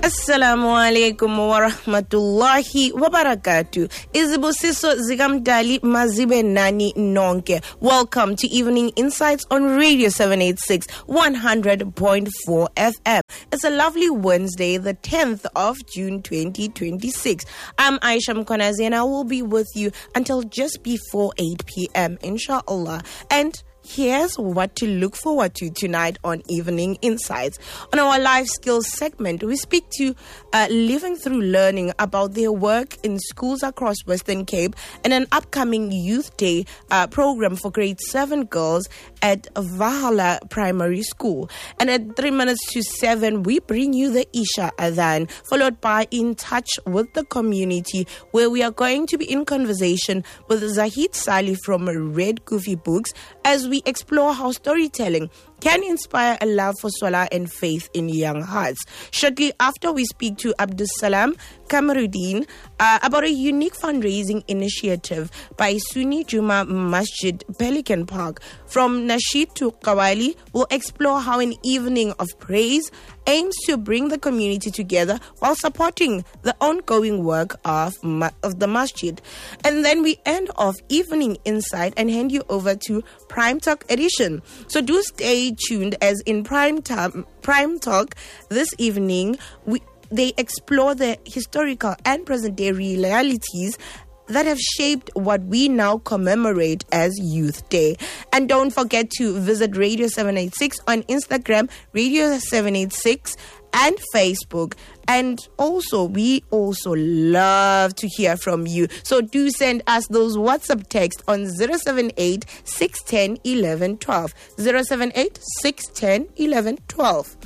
Assalamu alaikum wa rahmatullahi wa barakatuh. Izibusiso zikamdali mazibe nani nonke. Welcome to Evening Insights on Radio 786 100.4 FM. It's a lovely Wednesday, the 10th of June 2026. I'm Aisha Mkonazi and I will be with you until just before 8 p.m. inshallah. And here's what to look forward to tonight on Evening Insights. On our life skills segment, we speak to Living Through Learning about their work in schools across Western Cape and an upcoming Youth Day program for grade 7 girls at Valhalla Primary School. And at 3 minutes to 7, we bring you the Isha Adhan, followed by In Touch with the Community, where we are going to be in conversation with Zahid Salih from Red Goofy Books as we explore how storytelling can inspire a love for Salah and faith in young hearts. Shortly after, we speak to Abdul Salam Kamaruddin about a unique fundraising initiative by Sunni Juma Masjid Pelican Park. From Nasheed to Qawali, we'll explore how an evening of praise aims to bring the community together while supporting the ongoing work of the masjid. And then we end off Evening Insight and hand you over to Prime Talk Edition. So do stay tuned, as in Prime Talk this evening, they explore the historical and present-day realities that have shaped what we now commemorate as Youth Day. And don't forget to visit Radio 786 on Instagram, Radio 786, and Facebook. And also, we also love to hear from you. So do send us those WhatsApp texts on 078 610 1112. 078 610 1112.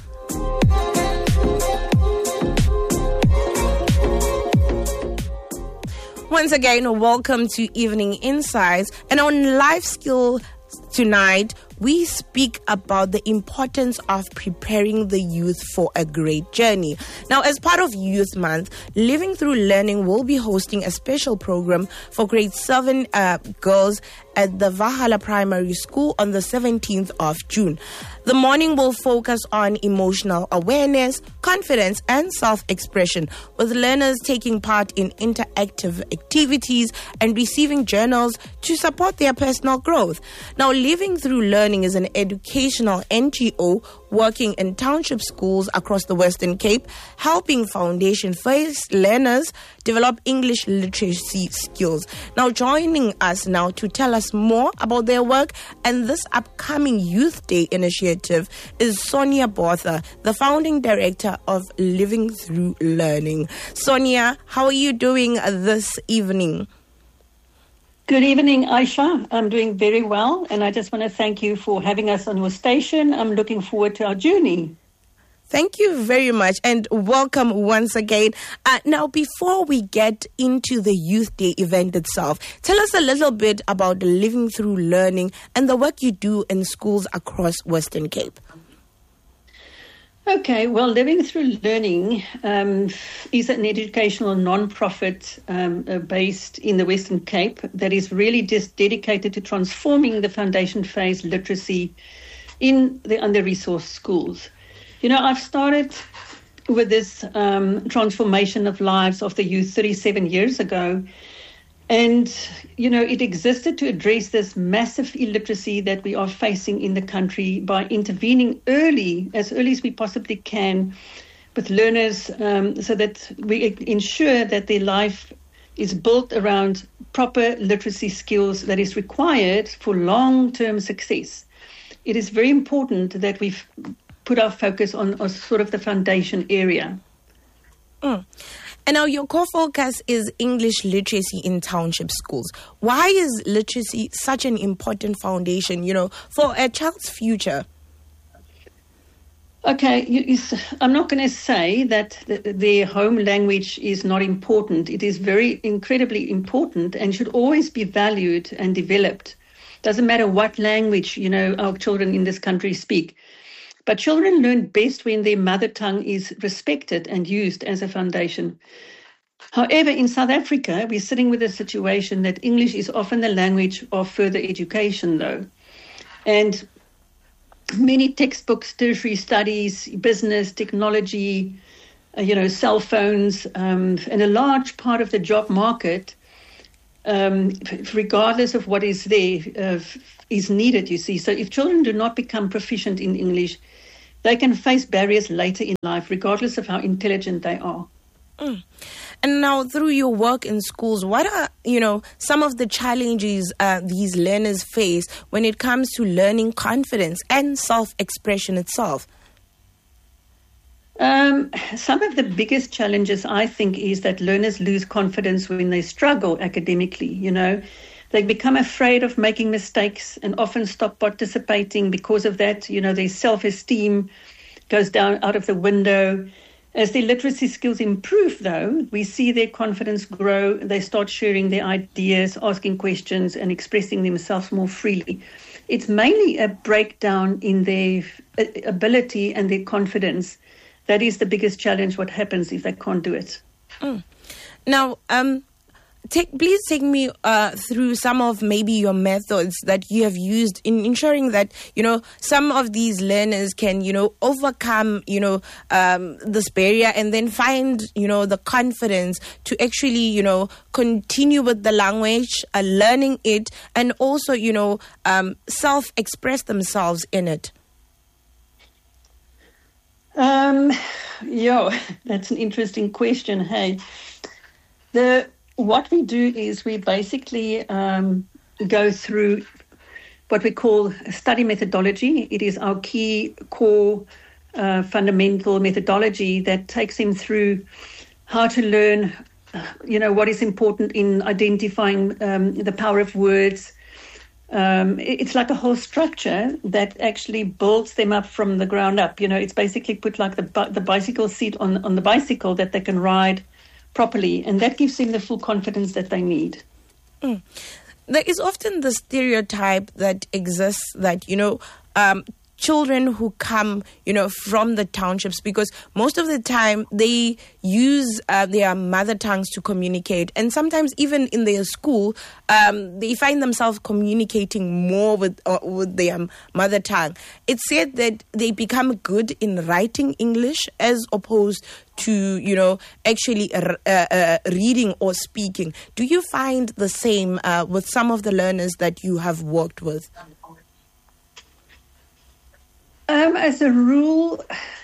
Once again, welcome to Evening Insights. And on Life Skill tonight, we speak about the importance of preparing the youth for a great journey. Now, as part of Youth Month, Living Through Learning will be hosting a special program for grade 7 girls at the Valhalla Primary School on the 17th of June. The morning will focus on emotional awareness, confidence, and self-expression, with learners taking part in interactive activities and receiving journals to support their personal growth. Now, Living Through Learning is an educational NGO working in township schools across the Western Cape, helping foundation phase learners develop English literacy skills. Now, joining us now to tell us more about their work and this upcoming Youth Day initiative is Sonia Botha, the founding director of Living Through Learning. Sonia, how are you doing this evening? Good evening, Aisha. I'm doing very well, and I just want to thank you for having us on your station. I'm looking forward to our journey. Thank you very much, and welcome once again. Now, before we get into the Youth Day event itself, tell us a little bit about Living Through Learning and the work you do in schools across Western Cape. Okay, well, Living Through Learning is an educational non-profit based in the Western Cape that is really just dedicated to transforming the foundation phase literacy in the under-resourced schools. You know, I've started with this transformation of lives of the youth 37 years ago. And, you know, it existed to address this massive illiteracy that we are facing in the country by intervening as early as we possibly can with learners so that we ensure that their life is built around proper literacy skills that is required for long-term success. It is very important that we put our focus on sort of the foundation area. And now your core focus is English literacy in township schools. Why is literacy such an important foundation, for a child's future? Okay, I'm not going to say that their home language is not important. It is very incredibly important and should always be valued and developed. Doesn't matter what language, our children in this country speak. But children learn best when their mother tongue is respected and used as a foundation. However, in South Africa, we're sitting with a situation that English is often the language of further education, though. And many textbooks, tertiary studies, business, technology, cell phones, and a large part of the job market, regardless of what is there, is needed, you see. So if children do not become proficient in English, they can face barriers later in life, regardless of how intelligent they are. Mm. And now, through your work in schools, what are, some of the challenges these learners face when it comes to learning confidence and self-expression itself? Some of the biggest challenges, I think, is that learners lose confidence when they struggle academically. They become afraid of making mistakes and often stop participating because of that. Their self-esteem goes down out of the window. As their literacy skills improve, though, we see their confidence grow. They start sharing their ideas, asking questions, and expressing themselves more freely. It's mainly a breakdown in their ability and their confidence. That is the biggest challenge, what happens if they can't do it. Mm. Now, please take me through some of maybe your methods that you have used in ensuring that, some of these learners can, overcome, this barrier and then find, the confidence to actually, continue with the language, learning it, and also, self-express themselves in it. That's an interesting question. Hey, what we do is we basically go through what we call study methodology. It is our key core fundamental methodology that takes him through how to learn, what is important in identifying the power of words. It's like a whole structure that actually builds them up from the ground up. It's basically put like the bicycle seat on the bicycle that they can ride properly, and that gives them the full confidence that they need. Mm. There is often the stereotype that exists that, children who come, from the townships, because most of the time they use their mother tongues to communicate. And sometimes even in their school, they find themselves communicating more with their mother tongue. It's said that they become good in writing English as opposed to, actually reading or speaking. Do you find the same with some of the learners that you have worked with? As a rule,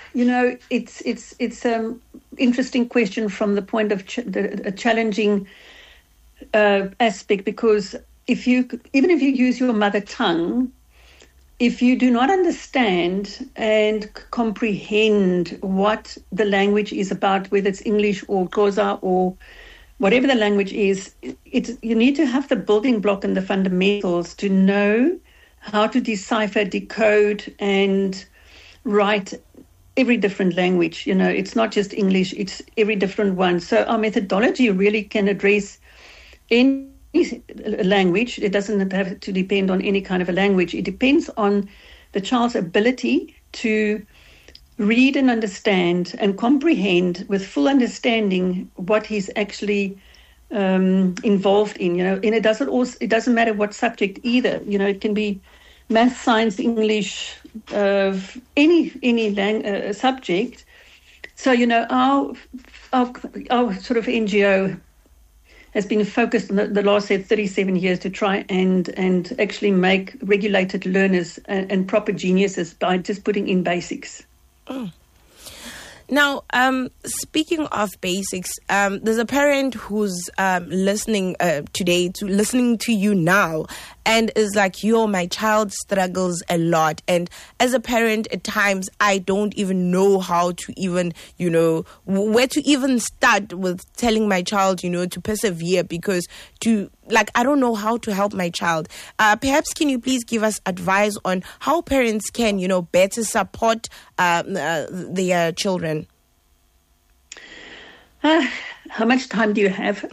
it's an interesting question from the point of a challenging aspect, because even if you use your mother tongue, if you do not understand and comprehend what the language is about, whether it's English or Xhosa or whatever the language is, you need to have the building block and the fundamentals to know how to decipher, decode, and write every different language. It's not just English, it's every different one. So our methodology really can address any language. It doesn't have to depend on any kind of a language. It depends on the child's ability to read and understand and comprehend with full understanding what he's actually involved in, and it doesn't matter what subject either. It can be math, science, English, any subject. So our sort of NGO has been focused on the last 37 years to try and actually make regulated learners and proper geniuses by just putting in basics. Oh. Now, speaking of basics, there's a parent who's listening today, listening to you now, and is like, my child struggles a lot. And as a parent, at times, I don't even know how to even, where to even start with telling my child, to persevere, because I don't know how to help my child. Perhaps can you please give us advice on how parents can, better support their children? How much time do you have?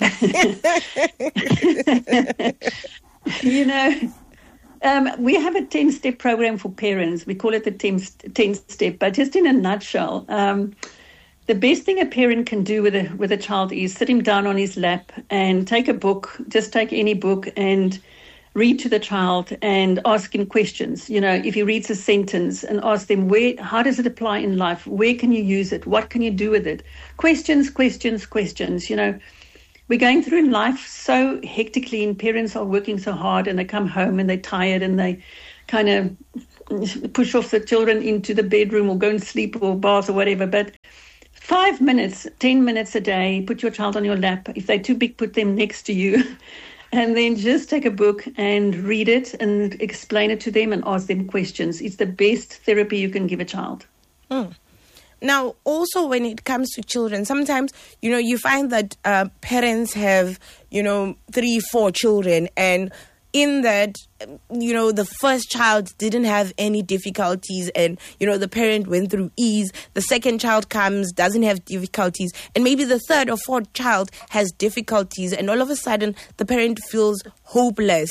We have a 10-step program for parents. We call it the 10-step, but just in a nutshell, the best thing a parent can do with a child is sit him down on his lap and take a book, just take any book, and read to the child and ask him questions. If he reads a sentence, and ask them, how does it apply in life? Where can you use it? What can you do with it? Questions, questions, questions. We're going through in life so hectically, and parents are working so hard, and they come home and they're tired, and they kind of push off the children into the bedroom or go and sleep or bath or whatever. But 5 minutes, 10 minutes a day, put your child on your lap. If they're too big, put them next to you. And then just take a book and read it and explain it to them and ask them questions. It's the best therapy you can give a child. Now, also when it comes to children, sometimes, you find that parents have, 3-4 children, and in that, the first child didn't have any difficulties, and, the parent went through ease. The second child comes, doesn't have difficulties, and maybe the third or fourth child has difficulties, and all of a sudden the parent feels hopeless.